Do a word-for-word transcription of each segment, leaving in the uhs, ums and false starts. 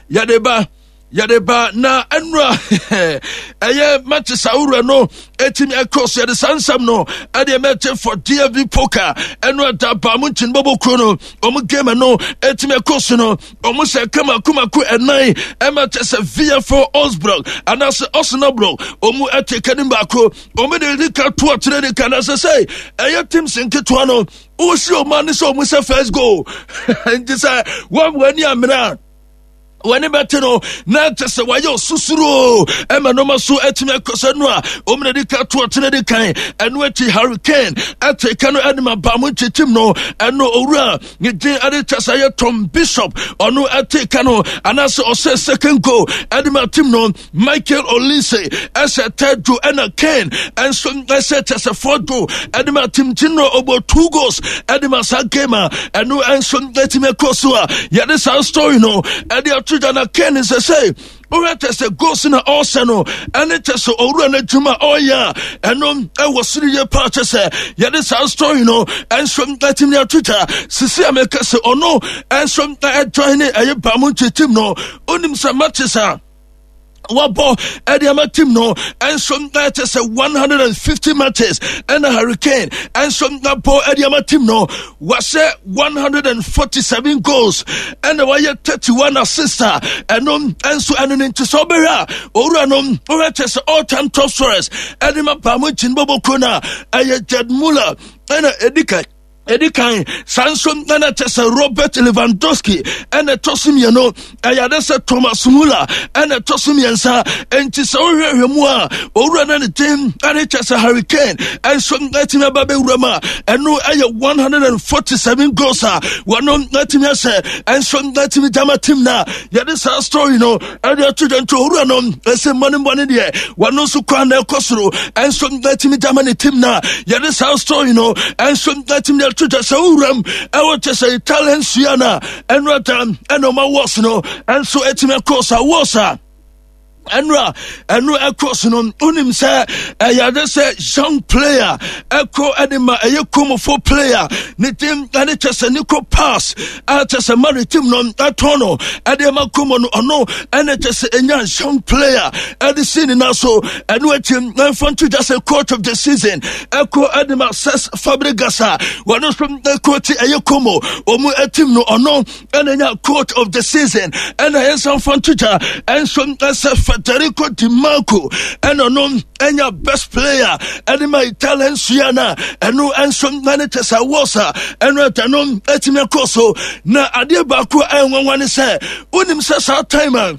yadeba yadeba na enra eye Manchester ura no etimi across yade sansam no ade mete for D F B poker enra da ba munchin bobo krono omu game no etimi across no omu se kama kuma ku enai emete se via for Osbrook anas Osnabro omu ete kanimba ko omu de dika to atre de kana se say eye team sinketo no o si o man so omu se first goal nti say one wani amra wani betino na tese wayo susuro ema no maso etime kosanu a omne de ka to tene de kan eno ati Hurricane ate kanu anima bamu chitim no eno owura ni din ade tese ye Tom Bishop ono ate kanu anase ose second goal anima team no Michael Olise ese third goal ena Kane enso ese tese fourth goal anima team tinno obo two goals anima sa game eno enso etime koso a ye this story no ade Jana Ken is a say, or test a ghost in a Orsano, and it is so over and a Juma. Oh, yeah, and um, I was three year purchase. Yet it's our story, you know, and from that in your Twitter, Cecilia Mekasa or no, and from that joining a Bamunchi Tim no, Unim Samatisa. Wabo Ediama team no, and some that is a one hundred fifty matches, and a Hurricane, and some that Bo Ediama team no, was a one hundred forty-seven goals, and a wire thirty-one assists, and um, and so and into Sobera, or Ranum, or at all time top scorers, Edima Bamuchin Bobo Kona, a Jed Muller, and a Edika. Edikan Sanson nana tese Robert Lewandowski ene tosum ye no ayade se Thomas Muller ene tosum ye nsa enti se ohwehwe mu a owura na ne team ene tese Hurricane enso etime ba be wurama eno aye one hundred forty-seven goals a wono etime se enso etime jama team na yade sa story no ade atuden to owura no ese money money de wono so kwa na ekosoro enso etime jama ne team na yade sa story no enso etime to the Sauram, I want to say talent Siana, and Rotan, and Oma was no, and so etime course I was. Enra, enra across no unim say a yade say young player, echo anima a yokomo for player, nitim and it is a nico pass, at as a maritim non atono, adema kumo no, and it is a young player, at the scene in also, and with him, and fun to just a coach of the season, echo anima says Fabregasa, one is from the coach a yokomo, omu etim no ono, and a coach of the season, and I have some fun to and some as a Federico Di Marco, and on any best player, and my talent Siana, and no answer managers I was, and not a non etime coso, na adia baku and one say, Unim says our timer.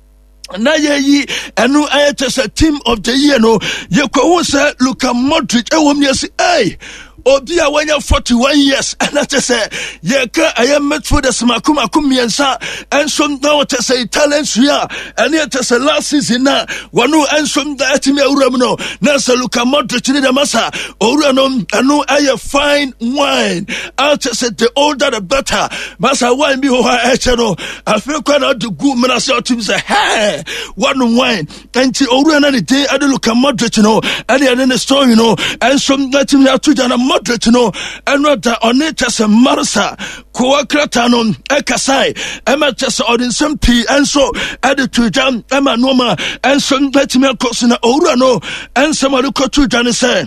Na ye enu ayete a team of the year no ye ko say Luka Modric e wo mi say hey Obi a wanya forty-one years and that say ye ka I am met for the smakuma kumiensa and some now to say talents here and it is last season na wanu and some that me awuram no na say Luka Modric ni the masa owura no anu aye fine wine out say the older the better masa wine bi ho ha eche no afi kwa na de gu mena say otim say hey one wine and owura na the day ade Luka Modric no and the story no and some that me atuja na Modric no enrata onetese marsa ko krata no ekasai emetese odinsem pi enso edetujam ema noma enso letime akosina owura no ensem adekotuja ne say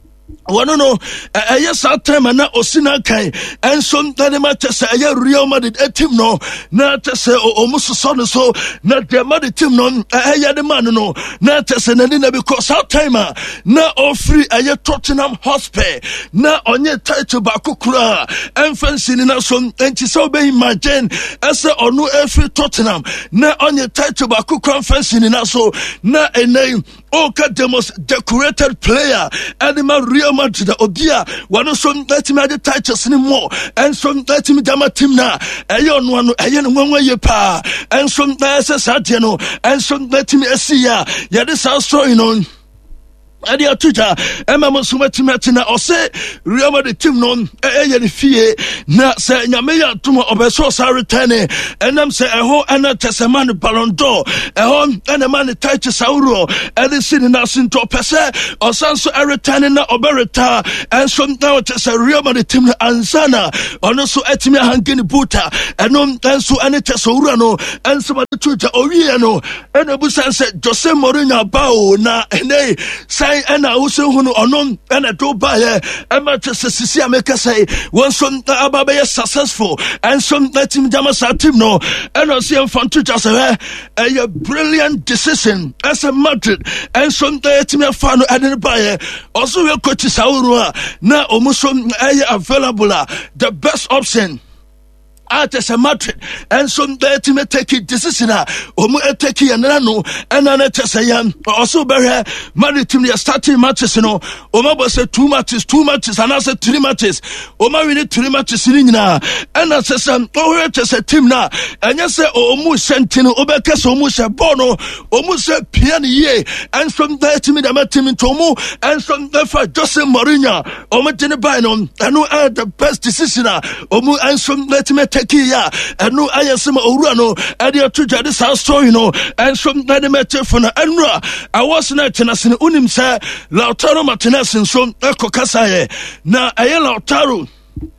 One no, a yes, our time and not Osina Kai, and some Danimata say a Real Madrid a team no, not to say almost son so, not their mother team no, a Yadamano no, not to say Nadina because our timer, not all free a year Tottenham Hotspur, not on your title Bakukura, and fancy in us on anti-sobe imagine, as a or no every Tottenham, not on your title Bakukura fancy in us so, not a name, Oka the most decorated player, Animal Real Madrid, Ogia, one of some let him add the titles anymore, and some let him dama timna, Ayon one, Ayan one way pa, and some there's a Satiano, and some let him see ya, yeah, this our story on. Adi atuja ema musuma timati na ose Real Madrid team no eye ne fie na se nyame ya tuma obeso sa return enam se eho ena tesemane Ballon d'Or eho ena man title sauro edi sin na sinto pese osanso e return na obereta enso na tese Real Madrid team ansana ono so etimi hangini buta eno enso ene tesoura no enso ma tuja owie no ena busan se Jose Mourinho bao na ene sai ena usu hunu onon ena do baye ema tese sisi ameka say one some ababe successful and some team jamasa team no ena si enfantu just a brilliant decision as a Madrid and some team fan ena baye also we coach Sauro na omuso available the best option at as a Madrid and some team take it decision omu take and no and an tesayam also bear Madrid team starting matches no oma say two matches two matches and as three matches oma win three matches in na and as some oh just a team na and you say omu sentino obeka so omu se bono omu se pian ye and from that team the team into omu and from the for Jose Mourinho omu dine buy no and no the best decision omu and from that team ya and no I am some Urano and your two judges are story no and some Nadimeter for Enra. I was not in a sin unim say Lautaro Martinez and some Eco Casaye. Now I am Lautaro.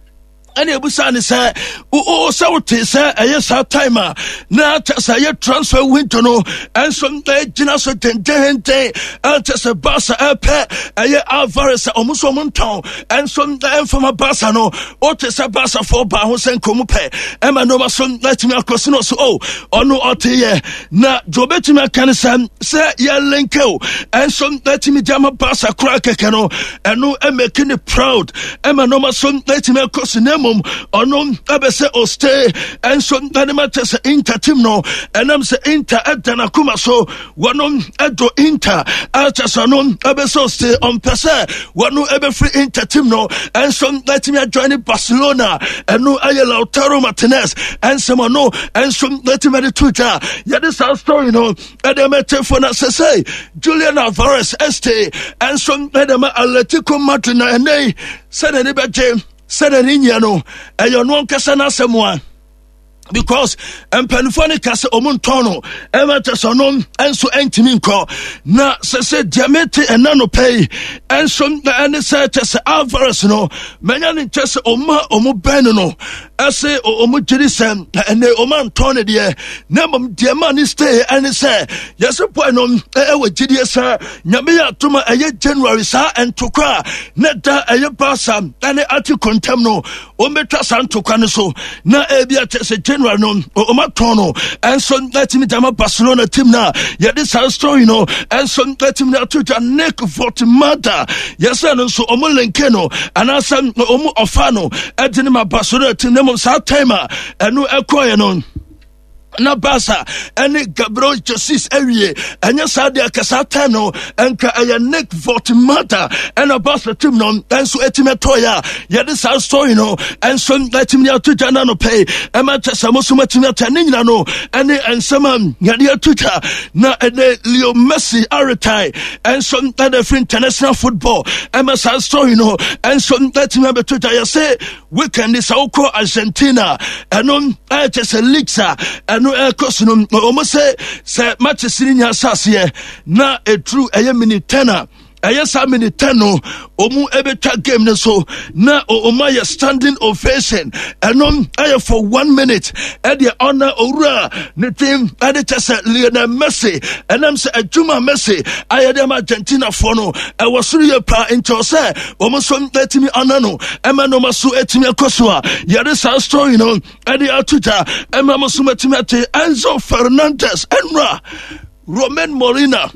And you busani say, oh, so to say, a yes, our timer. Now, say, a transfer winter no, and some day, Ginaso Tente, and just a bassa, a pet, a year Alvarez, almost a monton, and some day from a bassa no, or just a bassa for Bahos and Comupe, and my no, son, let me across no, so, oh, or no, or te, now, Jobetima Canasan, say, yeah, Lenko, and some let me jam a bassa crack a cano, and no, and making it proud, and my no, son, let me across the name. Onom abese oste and some matters inter team no and I'm say inter edana kuma so wanom edo inter atas onom abese oste on pese wanu ebe free inter team no and some let me join Barcelona and no aye Lautaro Martinez and some no and some let me the Twitter yeah this our story no and them telephone say Julian Alvarez este and some them Atletico Madrid and they said anybody James said an Indiano, and your non Casana Samoa. Because Empenifoni Casa Omontono, Emma Tassonon, and so Antiminco, na se Diamete and Nano pay, and some the Anisata Alvarez no, Manan Chess Oma Omo Benano, Ase Omo Jerisam, and the Oman Tony dear, Namum Diamani stay and say, Yes, a point on Ewa Gidia, sir, Yamia Tuma a year January, sir, and Tukra, Neta a year Bassam, and the Ati Contemno, Ometa Santo Canaso, na Ebia Tessa no Omatono and son let me jama Barcelona team na yeah this our story no and son let me to the neck Votimata yes and so omolenkeno and asam omo ofano edini ma Barcelona team name sa timer and no ekoye no na basa any Gabriel Jesus area and yes I there kasa time no and ka aya neck Votimata and a basa team no and so etimetoya yeah this our story no and so let me to jana no pay e ma tesa mo so matimia tanina no and and some ya dia tuta na Leo Messi aritai and so that the international football e ma our story no and so let me be tuta ya say weekend is oko Argentina and on I just a lixa and no cause no almost say say match sininya sase na a true a minute tenner Ayes how many tenno omu ebeta game ne so na omaya standing ovation and on aye for one minute at the honor ora ne team at the test Lionel Messi and I'm say Juma Messi aye dem Argentina for no I was really pa into say omo so let me honor no ema no maso etimi akosua ya this our story no at the atuta ema maso metimi ate Enzo Fernandez Enra Romain Molina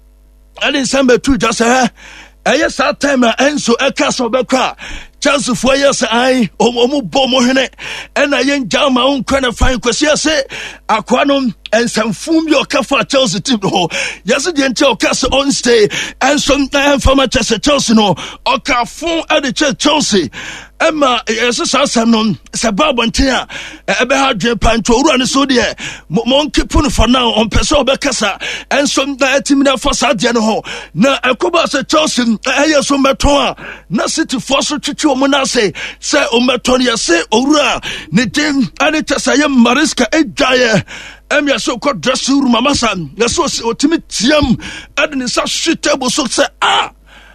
and in December two just eh yes that time Enzo Ekaso Beka chance for years I omo bomo hene and I yen jama on kind fine kwesi say akwanom and some fum your kafa Chelsea team no yes the ente Okasa on stay and some time for Manchester Chelsea no Okafon at the Chelsea Emma Yasa Sanon, Sababantia, Ebeha Panto, and so dear, Monkey Pun for now on Peso Becassa, and some Timina for Sadiano. Na Akuba se Chosin, Ayaso Matoa, Nasi Fosso Chicho Monase, say Omatonia, say Ora, Nitin, Anita Sayam Mariska, Ejaya. Em ya so called dress room, Mamasa, Yaso Timitium, and in such shit table so say, ah.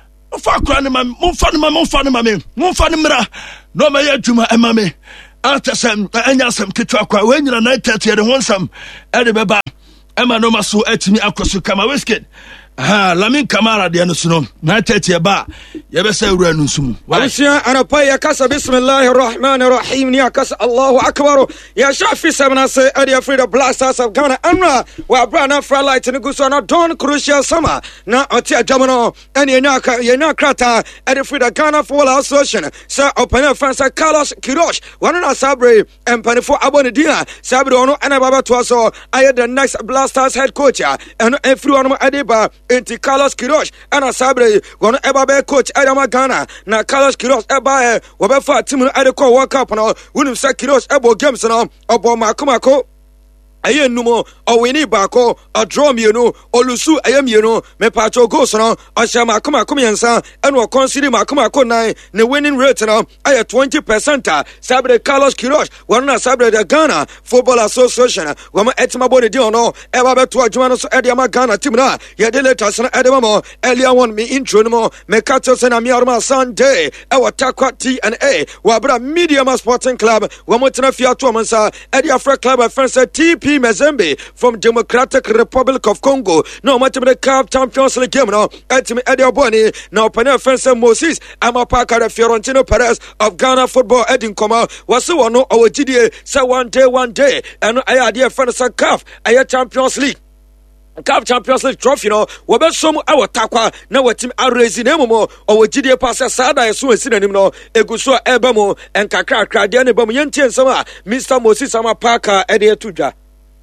Fakran mam mumfani mam mumfani mame mumfani mra no ma ya dwuma emame atasem anya asem ketwa kwa wenyina nine thirty de honsam e de beba ema no maso atimi akoso kama wesket ha Lamin Kamara de no suno nine thirty ba ye be say wura no sumu walisha anapa ya kasa bismillahir rahmanir rahim ni akasa Allahu akbar ya shafi sabna say adi Frida Blasters of Ghana anra wa brana fra light ni guso na don crucial summer na oti ajamono eni enaka yena krata adi Frida Ghana Football Association sa open fans Carlos Quiroz one na sabre empanifo abonidia sabre ono ana baba to so aye the next Blasters head coach and everyone adeba enti Carlos Quiroz ana sabre one eba coach Adama Ghana na Carlos Quiroz eba e wobefa team no adeko World Cup no wunim sa Quiroz ebo games no obo makomako aye numo owini bako a draw me no olusu ayam ye no me pacho goals no ashama akoma komiensa eno consider makoma ko nine ne winning rate no aye twenty percent sabre Carlos Quiroz one na sabre the Ghana Football Association wo ma etima body di ono e ba beto adwuma no so e de ma Ghana team na ye de latest no e de mo earlier one me intro no me catch se na me arma Sunday e wa takwa T and A wa bra Medium Sporting Club wo mo tena fia to mansa e de Afra Club friends T P Mazembe from Democratic Republic of Congo. No matter the Cup Champions League game no. Etimi Eddie Boni now panel friends Moses Amapaka the Fiorentino Perez of Ghana Football Edin Koma was so no our G D A say one day one day and I idea friends C A F I Champions League. C A F Champions League trophy no we be some our takwa na we team arraise name mo our G D A pass sada yeso esinanim no eguso ebe mo enkakra kra de ne bam yentie nsama Mister Moses Amapaka e de tudwa.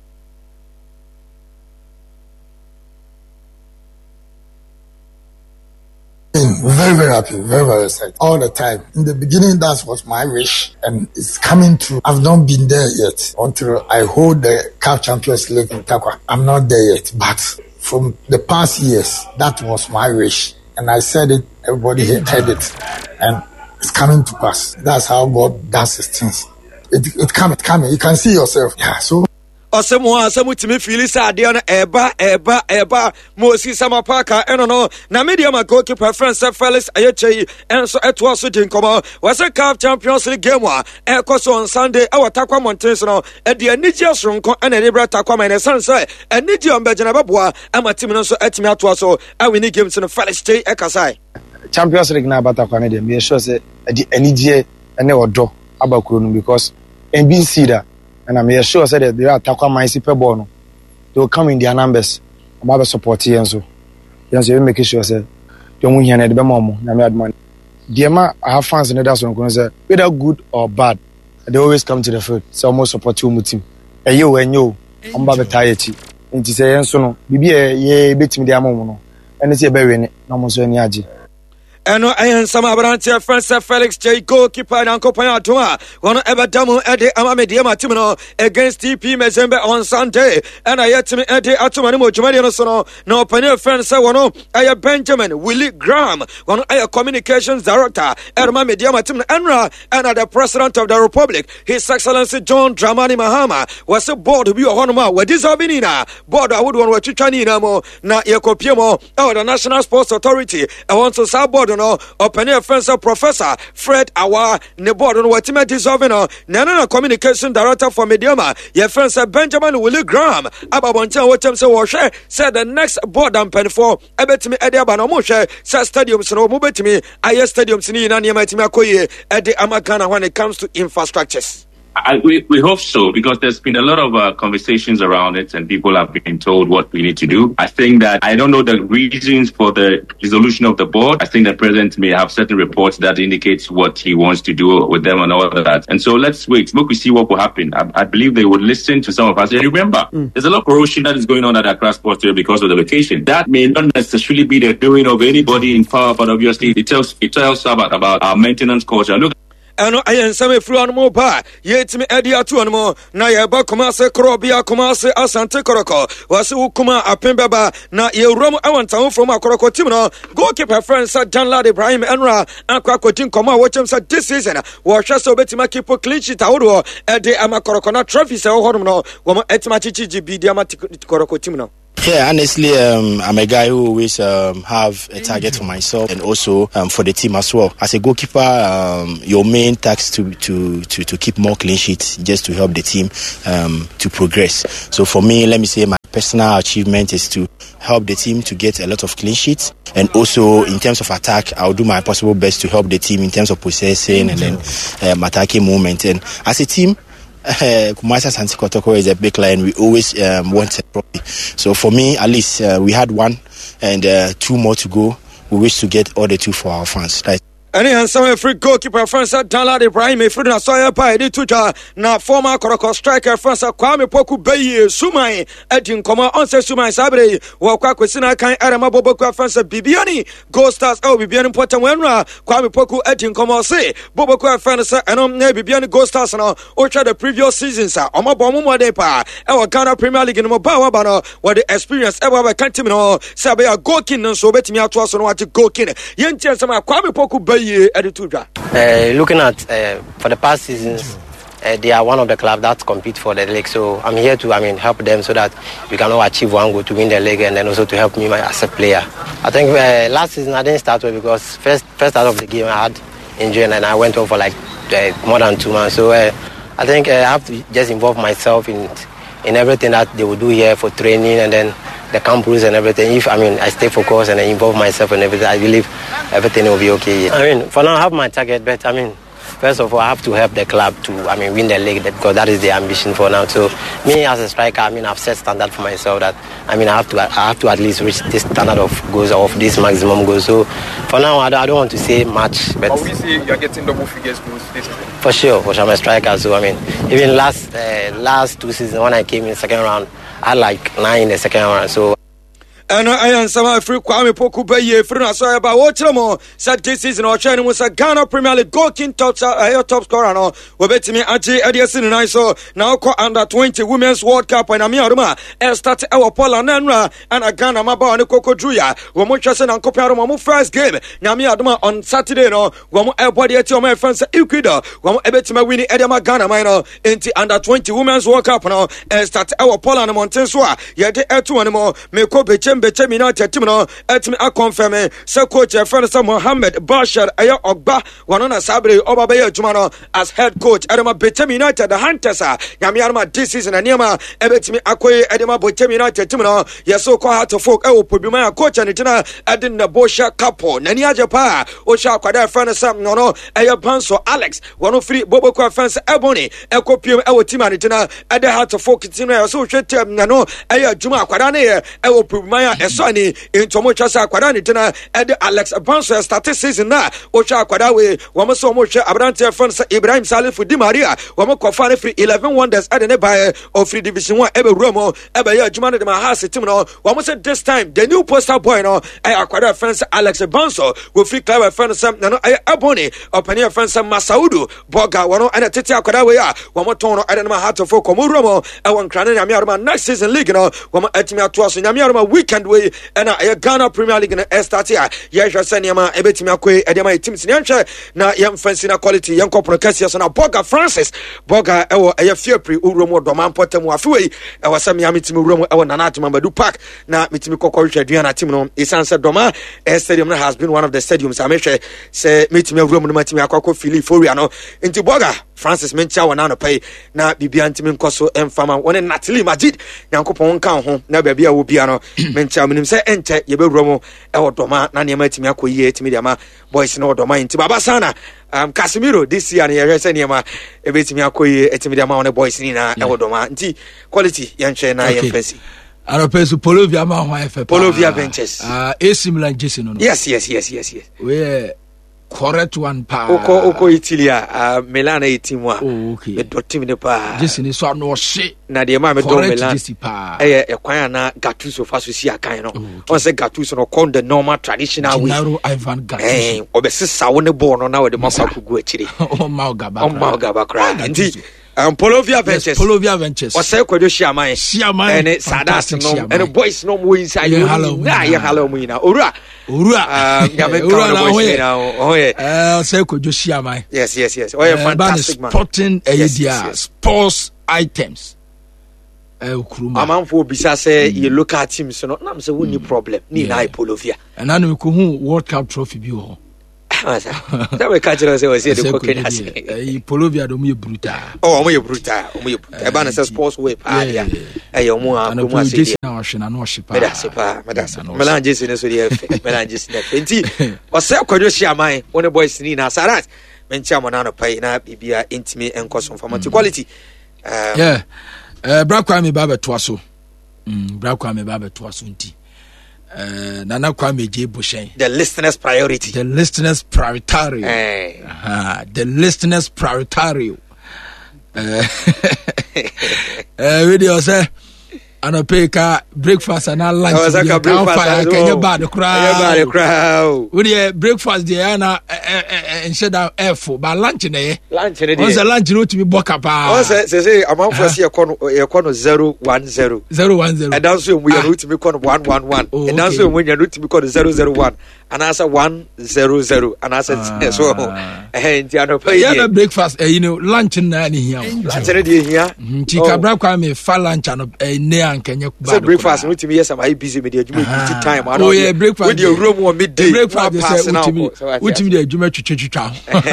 Very, very happy, very, very excited all the time. In the beginning, that was my wish, and it's coming true. I've not been there yet until I hold the C A F Champions League in Takwa. I'm not there yet, but from the past years, that was my wish, and I said it. Everybody heard it, and it's coming to pass. That's how God does his things. It it coming, it coming. You can see yourself. Yeah. So. Osemo asemu timi fili sa de na eba eba eba Moses Amapaka eno no na media ma goalkeeper friends Felix Ayechei enso eto aso din komo was a C A F Champions League game wa e koso on Sunday e watakwa mountains no e de anigi asronko ena ne brata kwa mine sense anigi on bejena beboa ama team no so etimi ato aso e win games no Felix Tay e kasai Champions League na batakwa ne de me sure say e anigi ene odo abakuro no because N B C da. And I'm sure said that they are Takwa my super bono. They will come in their numbers. I'm about support here and so. You know, make sure say you won't hear the bemo. Na me adman. The man I have fans in the dance one say whether good or bad, they always come to the field. So almost support you team. And you and you, I'm about to tie it. Inti say so no. Bibi ye bet me the amount no. And it's a very ne. No mo so any aji. Eno ayen sama abrantia friends Felix J goalkeeper na nkopan atoma wono ebadamu ede amamedie matim no against T P Mazembe on Sunday and ayetimi ede atoma ne mojumade no so no na open friends wono aye Benjamin Willie Graham wono aye communications director erma media matim no enra and the president of the republic His Excellency John Dramani Mahama was a board bi ohonoma we deserve na board award won we twitwa ni na mo na yekopie mo e the National Sports Authority e want to sa board no open your friends Professor Fred Awa ne board no wetima dissolving no na communication director for Mediama your friends Benjamin Willie Graham ababontia wotem say wo hwe said the next board and pen for ebetimi ede aba no mo hwe say stadiums no mo betimi aye stadiums ni na niam etimi akoye ede amagana when it comes to infrastructures. I, we, we hope so, because there's been a lot of uh, conversations around it and people have been told what we need to do. I think that I don't know the reasons for the dissolution of the board. I think the president may have certain reports that indicates what he wants to do with them and all of that. And so let's wait. Look, we see what will happen. I, I believe they will listen to some of us. And remember, mm. there's a lot of corrosion that is going on at Accra Sports Stadium because of the location. That may not necessarily be the doing of anybody in power, but obviously it tells, it tells about, about our maintenance culture. Look, ɛno ɛyɛ nsɛm efiri ɔno mo ba yɛtumi ɛde ato ɔno mo na yɛba Kumase Korobia Kumase Asante Koroko wɔse wo kuma apem bɛba na yɛwura mu ɛwɔ ntaho from akoroko team no goalkeeper friend sɛ Danlad Ibrahim ɛnora akɔ akɔdi nkɔmmɔ a wɔkyɛm sɛ this season wɔhwɛ sɛ wobɛtumi keep clean sheet ahodoɔ ɛde ama Koroko na trophies ɛwɔ hɔ nom no wɔn ɛtumi akyekye bi de ama Koroko team no. Yeah, honestly, um, I'm a guy who always um, have a target for myself and also um, for the team as well. As a goalkeeper, um, your main task to, to to to keep more clean sheets, just to help the team um, to progress. So for me, let me say my personal achievement is to help the team to get a lot of clean sheets, and also in terms of attack, I'll do my possible best to help the team in terms of possessing and then um, attacking movement. And as a team, Uh, Kumase Asante Kotoko is a big line. We always um, want a trophy. So for me, at least uh, we had one and uh, two more to go. We wish to get all the two for our fans. That's Any handsome free goalkeeper France Danlad Ibrahim Efrina Soya pa edi tuja na former Koroko striker France Kwame Poku Beye Sumai edin koma onse Sumai sabre wo kwa kwesina kan erema Boboku France Bibiani Gold Stars e Bibiani Potem wenra Kwame Poku edin koma se Boboku France enom na Bibiani Gold Stars no o twa the previous seasons a omo bo mo mode pa e wo Ghana Premier League no ba wa ba no wo the experience e wo ba kan team no sabe ya goalkeeper no so betimi ato so no wa goalkeeper yentie sama Kwame Poku Beye Uh, looking at uh, for the past seasons, uh, they are one of the clubs that compete for the league. So I'm here to, I mean, help them so that we can all achieve one goal to win the league, and then also to help me as a player. I think uh, last season I didn't start well because first first out of the game I had injury and I went off for like uh, more than two months. So uh, I think uh, I have to just involve myself in in everything that they will do here for training and then the camp rules and everything. If I mean I stay focused and I involve myself in everything, I believe everything will be okay. I mean, for now I have my target, but I mean, first of all, I have to help the club to, I mean, win the league because that is the ambition for now. So me as a striker, I mean, I've set standard for myself that I mean, I have to, I have to at least reach this standard of goals or of this maximum goals. So for now, I don't, I don't want to say much, but. But we see you're getting double figures goals this season. For sure, for sure, I'm a striker. So I mean, even last uh, last two seasons when I came in the second round, I had like nine in the second round. So. And I am some free Kwame Poku Beye free na so about watch mo said this season or China was a Ghana Premier League goalkeeper top uh, top scorer no we betimi age ediasin na so now call under twenty Women's World Cup and Amia Roma e start our Paula Nanra and a Ghana maba ne Koko Juya we mo twese na nkopia Roma mo first game na Amia Roma on Saturday no we mo e body eti o my friends Ecuador we mo e betimi win Edema Ghana man no enti under twenty Women's World Cup no e start our Paula na Mountain so a ye de etu ne mo me ko beche Bechem United team no etimi a confirm say coach Efensa Mohammed Bashar Aya Ogba wanona sabre oba be adwuma no as head coach Edema Bechem United the Hunters a nyamiarma this season aniama ebetimi akoye Edema Bechem United team no yeso ko heart of folk e opodwuma coach ani tina edin na Bosha Capo nani ajepa o sha kwada Efensa no no Aya Panso Alex wano free Boboko Efensa Ebony ekopiem e wo team ani tina ede heart of folk team no so hwetem na no Aya adwuma kwada ne e opodwuma Eswani into mo chasa akwada ni tena ede Alex Banso start season na o cha akwada we wo mo so mo hwe Abrante Fans Ibrahim Salif Di Maria wo mo kofa ne free eleven wonders ede ne by of free division one ebe rumo ebe ya adwuma ne de ma house team no wo mo say this time the new poster boy no ay akwada fans Alex Banso wo free club fans na no ay Aboni opani fans Masaudu Boga wo no ene tete akwada we ya wo mo ton no ede ne ma heart of ko mo rumo e won krane nyame aroma next season league no wo mo atimi ato so nyame aroma weekend way and a Ghana Premier League na start here yes senior ebetimi akoy edema teams ni anhwe na yem fancy na quality yem kopro kase so na Boga Francis Boga ewo eye fiepri uromo doman potem afwe e wasam ya mitimi uromo ewo nanati Mambadu Park na mitimi kokko hweduana team no isanse doma stadium has been one of the stadiums amehwe say mitimi uromo no matimi akoko fili foria no nti Boga Francis mentia wana no pay na bibia ntimi nkoso emfama woni Natalie Majid yankopon kan ho na bia bia wo bia no mentia minim se ente ye bewuro mo e wodoma na ne matimi akoyi etimi dia ma boys na wodoma nti baba sana um Casemiro this year na ye hwese ne ma e betimi akoyi etimi dia ma woni boys ni na e wodoma nti quality ye nhwe na ye fancy Aropesu Polovia ma ho F P Polovia Benches ah A C Milan Jesse no yes yes yes yes yes we correct one pa oko oko Italy a Milan e team wa oh okay me do team ne pa Jesse ni so no she na de ma me do Milan Jesse pa eh e kwan na Gattuso fa so si akan no on say Gattuso no con the normal traditional way Gennaro Ivan Gattuso eh obesesa wo ne ball no na we de makwa kugu akire o ma gaba o ma gaba kra ndi um Polovia Ventures Polovia Ventures o say kwado Shiaman Shiaman and Sadas no and boys no mo inside you na ye hello mo ina owura owura um ya me count the boys now oh yeah eh say kwado Shiaman yes yes yes oh yeah fantastic man sporting idea sports items eh ukruma amanfo bisa say you local teams no na say we need problem ni na Polovia and na ko hu World Cup trophy bi ho that we catch us say the cocaine has eh Polovia do mu brutal oh mo ye brutal mo ye brutal e ba na say sports way pa ya eh mo a mo a say na ohwe na no ohwe pa meda se pa meda se melan Jesse ne so dey melan Jesse ne enti o say kwado Shiaman one boys ni na sarat menchi amona no pai na bibia intimi enkoso informative quality yeah eh brakwa me baba to aso mm brakwa me baba to aso nti Uh, Nana Kwame J. Bushen. The listener's priority. The listener's priority. Hey. Uh-huh. The listener's priority. Uh, uh, video say, ano pay ka breakfast and lunch. I was like a breakfast. Can you buy the crowd? Can you buy the crowd? With the breakfast, the ana and shut down air for, but lunch in there. Lunch in there. Once a lunch, you know to be book up. Once say say amount for see a corner a corner zero one zero zero one zero. And that's when we are to be corner one one one. And that's when you're to be corner zero zero one. And answer one zero zero. And answer so. Eh, Indiano pay. Yeah, breakfast. You know, lunch in there here. Lunch in here. Chika brakwa me fa lunch and eh. So breakfast no timi yes am I busy with the adwuma time oh yeah breakfast with the room one midday breakfast say utimi utimi the adwuma twetwetwa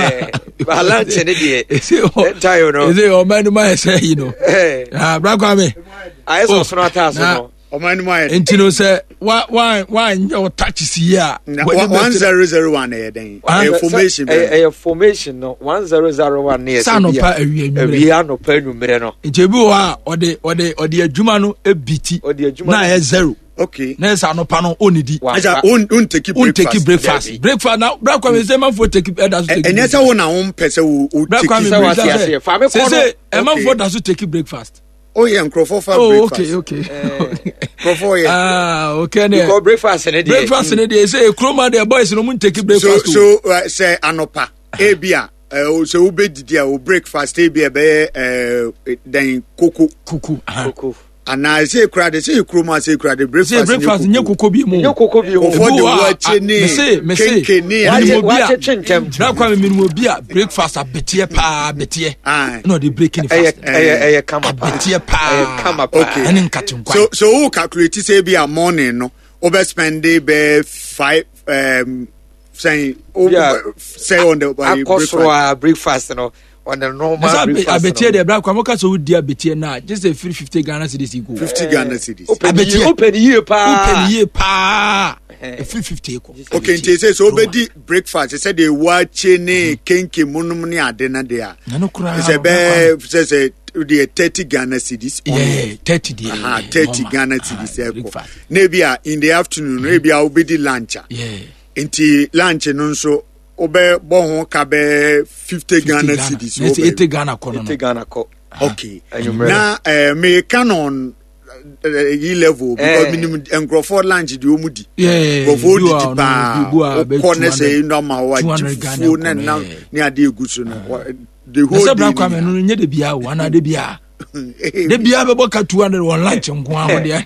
ba lunch ne dey say oh no say o man ma say you know ah brakwa me I so so ata so no o man ma enti no say why why why your touch is here one zero zero one eh den information eh formation no one zero zero one ne say no pa awie awie no pa numere no enti bi wa ode ode ode adwuma no ebiti na e zero okay na say no pa no onidi aja on on take breakfast on take breakfast breakfast na brakwa me say man for take edas take enya say wona won pese wo take say fa me ko say e man for da so take breakfast oh yeah microphone for oh, breakfast oh okay okay microphone yeah ah okay ne because breakfast ne dey breakfast ne dey say kroma the boys no mun take breakfast so so uh, say anopa e bia uh, so we didi o breakfast e bia be uh, then koko kuku koko and I say crowd say kroma say crowd breakfast say breakfast nye koko bi mu nye koko bi mu for the watch ni me say me say what chentem na kwa me minimo bia breakfast abetie pa abetie no dey breaking fast eh eh kama abetie pa kama pa okay eni nkatonkwa so so who calculate say bia morning no over spend be five um say say on the breakfast breakfast no on the normal breakfast abetie the black kwamoka so would abetie na just a free fifty Ghana cedis go fifty Ghana cedis abetie open year pa open year pa free fifty ko okay nti say so obedi breakfast say the watch ni kenke munum ni ade na de a say be say say the thirty Ghana cedis yeah thirty dey ah thirty Ghana cedis e na bia in the afternoon na bia obedi lunch yeah nti lunch no nso obe bo ka be fifty Ghana cedis so eighty Ghana ko no eighty Ghana ko okay na eh me canon e level because minimum engrofo lunch di omudi yeah go di pa ko ne say normal wa fu na na ni ade eguso no the whole day kwa me no nye de bia wa na de bia de bia be boka two hundred on lunch nko a de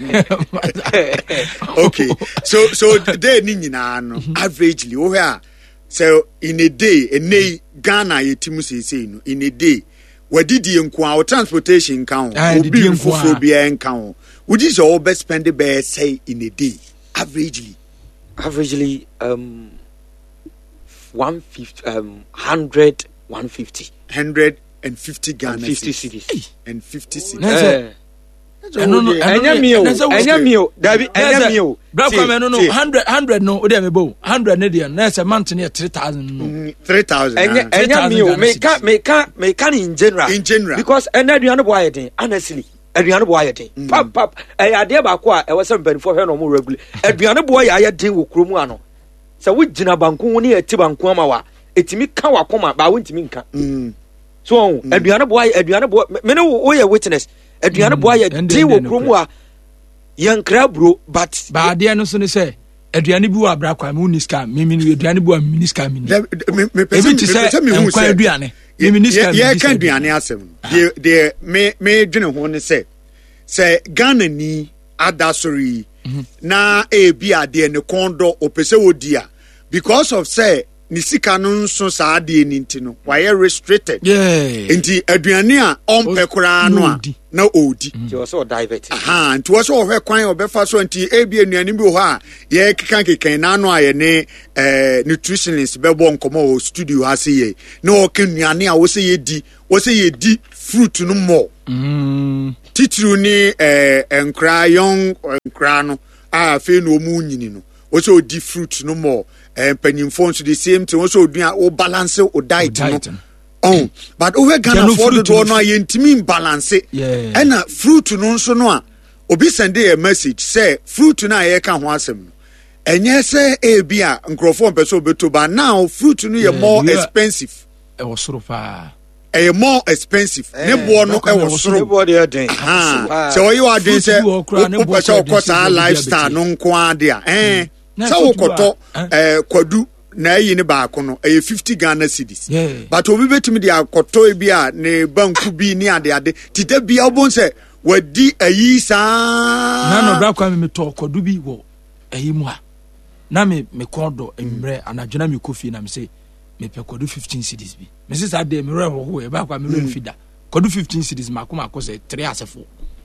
okay so so day ni nyina no averagely o here so in a day a day Ghana yetimu say say no in a day wadidi nko a transportation count obi nfofo bia nkan would you so best spend the best say in a day averagely averagely um one fifty um hundred one fifty hundred and fifty Ghana fifty cedis and fifty cedis no no enya mio enya mio dabi enya mio brakwa me no no one hundred one hundred no ode me bo one hundred ne dey na say month ne three thousand no three thousand enya enya mio me ka me ka me ka in general in general because ena aduane bo ayeden honestly aduane bo ayeden pap pap eh ade ba ko a e wose mpanifo hwe no mo regular aduane bo ayeden wo kromu ano se wo gina banku ne ati banku ama wa etimi ka wakoma ba wontimi nka mm so aduane boa aduane boa me ne wo ye witness aduane boa ye din wo kromu a yankra bro but ba de no so ne say aduane bi wa bra kwa me uniska me me aduane bi wa miniska me me pese me hu say aduane me miniska ye kan aduane asem de de me me dwene ho ne say say Ghana ni adasori na e bi ade ne kondo opese wodia because of say ni sika no nso saa de ni ntino why restricted yeah enti aduane a ompe kura no a na odi ti o so divert aha nti wo so hwe kwan obefa so nti e bi anuane bi ho a ye kekan kekan na no a ye ne eh nutritionist bebo nkomo o studio ha se ye na o kenuane a wo se ye di wo se ye di fruit no mo mm titru ni eh enkra young enkra no a fe no mu nyini no wo se o di fruit no mo eh panyimfo nso the same thing wo se o dua o balance o diet no oh but over Ghana for the do no ayentimi balance and fruit no nso no a obi send a message say fruit na ye ka ho asem no enye say e bia nkrofo mpeso obeto ba now fruit no ye more expensive e wo soro pa e more expensive ne bo no e wo soro ne bo de den ah so you are doing say o pesa o kosa lifestyle no nko ade a eh so wo koto eh kwadu na yi ne baako no e fifty Ghana cedis yeah. but obi betimi dia akoto e bia ne banku bi ni ade ade tite bia obon se wadi ayi sa na no bra kwa me to kodu bi wo ayi mu a na me me kodo emre anadwena me kofi na me se me pe kodu fifteen cedis bi me se sa de me re ho ho e ba kwa me re fida kodu fifteen cedis makoma akose three asefo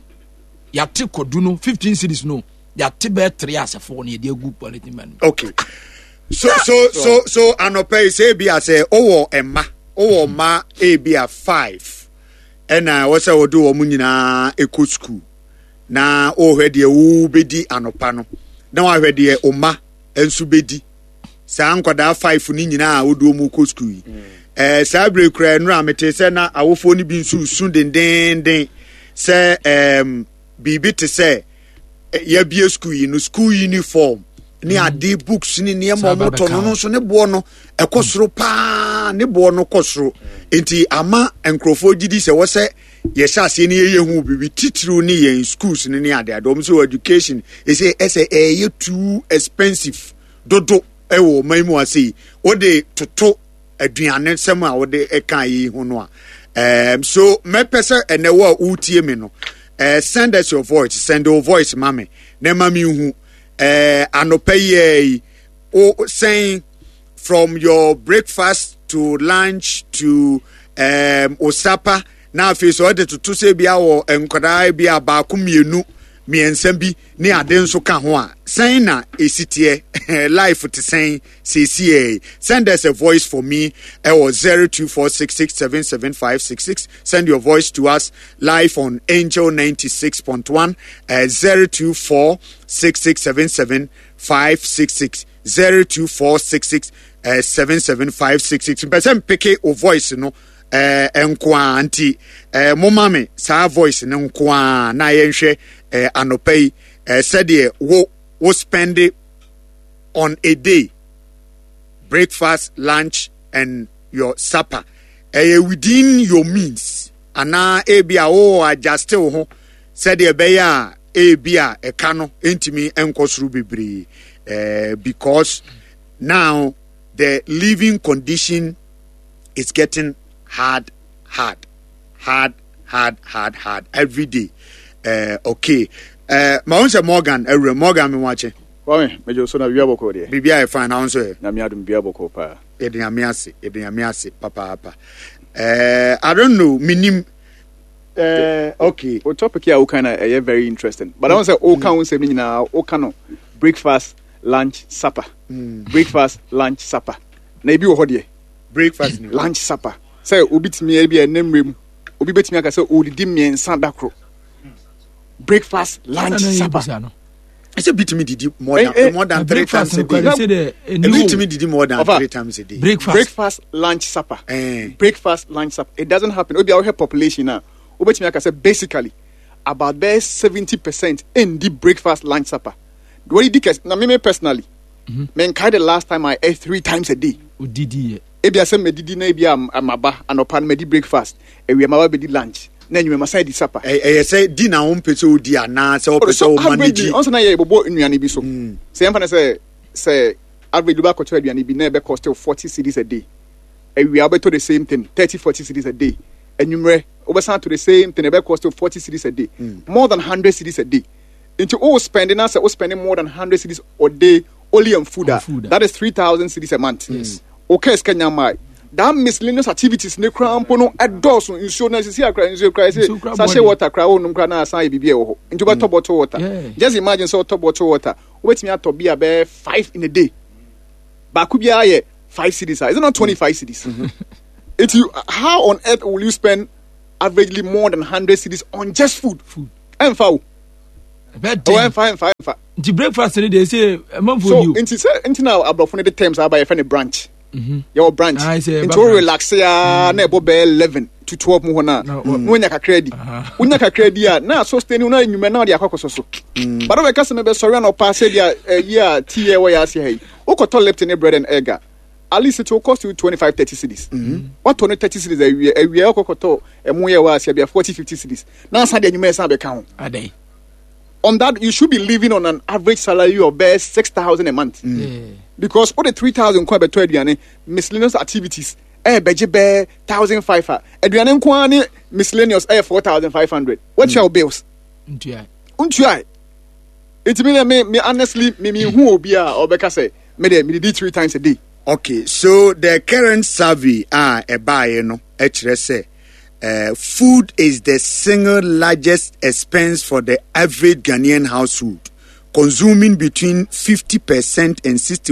ya te kodu no fifteen cedis no ya te be three asefo na ye de agu politin man okay so so so so anope say bi say owo emma owo ma e bi a five ena wo say odo wo munyina eco school na o hwe de wo bedi anopa no na wa hwe de o ma ensu bedi sa nkwada five ni nyina odo mu eco school yi eh sa bre kra nura mete say na awofo ni bi nsu su den den den say em bibi te say ya bi school yi no school uniform ni ade books ni ne mo moto no no so ne bo no ekosoro pa ne bo no kosoro enti ama enkrofo gidi se wo se ye sha se ne ye hu bibi titru ni ye schools ni ne ade ade so education e say e say e ye too expensive dodo e wo maimu ase wo de toto aduane sem a wo de e kan yi hu no a um so me pese ene wo utie me no eh send us your voice send your voice mame na mami hu Uh, anopaye o saying from your breakfast to lunch to um osapa na afi so de to say bia wo enkwada bia ba ku mienu miensam bi ne ade nso ka ho a saying na esitie life to saying C C A send us a voice for me e was zero two four six six seven seven five six six send your voice to us live on Angel ninety-six point one uh, zero two four six six seven seven five six six zero two four six six seven seven five six six person pick o voice no eh enkwa anti eh momame sa voice no nkwa na yenhwe eh anopai eh said wo wo spend it on a day breakfast lunch and your supper eh within your means ana e bia wo adjust ho said e be ya e bia e kano entimi enkosuru bebre eh because now the living condition is getting hard hard hard hard hard hard every day uh okay uh Maunse Morgan every Morgan me wache Wame mejo so na bia boko de bibia e fine now so na me adum bia boko pa edin amiase edin amiase papa papa uh I don't know minim uh okay o topic here o kind of uh, very interesting but I want say o kan say me na o kan breakfast lunch supper mm. breakfast lunch supper na ibi wo ho de breakfast lunch supper say obi timi e bia nemrem obi betimi aka say o didi miensa dakro breakfast lunch supper I say beat me didi more than eh, eh, more than three times a day. Beat me didi more than Over. three times a day. Breakfast, breakfast lunch, supper. Eh. Breakfast, lunch, supper. It doesn't happen. Obi our population now. Obi me say basically about there seventy percent in the breakfast, lunch, supper. What did you now me personally? Mm-hmm. Man, kind the last time I ate three times a day. O didi. ebi asem medidi na ebi amaba anopa na medi breakfast ewi amaba bedi lunch na enwuma masai di supper eh eh say di na won pese odi ana say o pese o manage on so na ye bobo nnuane bi so say emfa na say say average ba ko to aduane bi na be cost forty cedis a day ewi abeto the same thing thirty forty cedis a day enwumre obesan to the same thing be cost forty cedis a day more than one hundred cedis a day into all spending as o spending more than one hundred cedis a day only on food, on food that is three thousand cedis a month. Yes. Okay, Kenya mai. That miscellaneous activities ne crampo no adorso insurance see akra insure cry say sachet water cry o num cry na asan e bibia wo. Into ba top bottle water. Yeah. Just imagine so top bottle water. Wait me ato be about five in a day. Ba ku bia ye five cedis. Is it not twenty-five cedis? Mm-hmm. It you how on earth will you spend averagely more than one hundred cedis on just food? Food. And foul. Bad day. Oh, fine, fine, fine. The breakfast they say a month for so, you. Into say into now about the terms are by a friend branch. Mm-hmm. Your branch. I say into relax ya na ebo be eleven to twelve mu na. No nya ka credit. Unya ka credit na so stay na nyuma na dia akokoso so. But we can say me be sorry na pass dia year tie we ya say hey. Ukoto Lipton bread and egg. At least it will cost you twenty-five thirty cedis. Mm-hmm. What twenty thirty cedis a year a year ukoto e mu ye wa say be forty fifty cedis. Na sa dia nyuma sa be count. Adai. On that, you should be living on an average salary of bare six thousand a month. Mm. Yeah. Because all the three thousand kwa beto eduane miscellaneous activities eh beje be thousand five eduane kwa ni miscellaneous eh four thousand five hundred. What's mm. your bills? Untuai. Untuai. It mean me me honestly me me who obi a obeka say me dey me dey three times a day. Okay, so the current survey ah e buy no e kire say Uh, food is the single largest expense for the average Ghanaian household, consuming between fifty percent and sixty